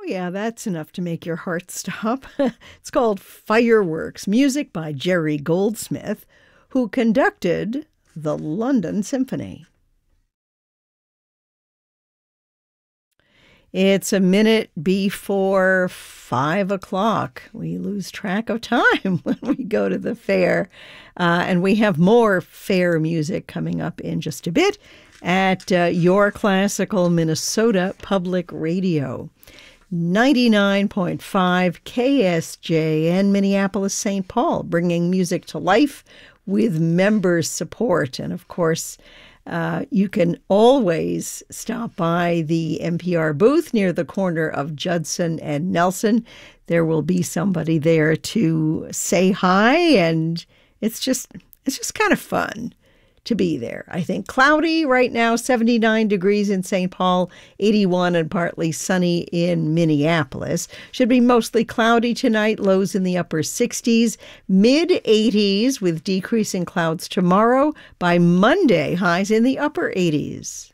Yeah, that's enough to make your heart stop. It's called Fireworks, music by Jerry Goldsmith, who conducted the London Symphony. It's a minute before 5 o'clock. We lose track of time when we go to the fair. And we have more fair music coming up in just a bit at Your Classical Minnesota Public Radio. 99.5 KSJN Minneapolis St. Paul, bringing music to life with members' support. And of course, you can always stop by the NPR booth near the corner of Judson and Nelson. There will be somebody there to say hi, and it's just kind of fun to be there. I think cloudy right now, 79 degrees in St. Paul, 81 and partly sunny in Minneapolis. Should be mostly cloudy tonight, lows in the upper 60s, mid-80s with decreasing clouds tomorrow. By Monday, highs in the upper 80s.